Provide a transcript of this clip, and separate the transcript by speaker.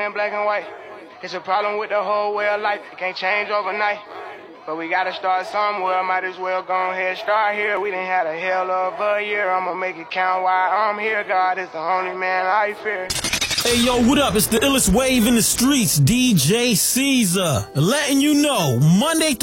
Speaker 1: in black and white. It's a problem with the whole way of life. It can't change overnight. But we gotta start somewhere. Might as well go ahead, start here. We done had a hell of a year. I'ma make it count while I'm here. God is the only man I fear.
Speaker 2: Hey yo, what up? It's the illest wave in the streets, DJ Caesar. Letting you know, Monday through